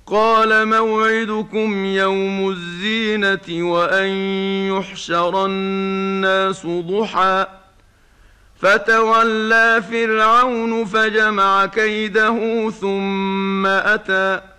قال موعدكم يوم الزينة وأن يحشر الناس ضحى فتولى فرعون فجمع كيده ثم أتى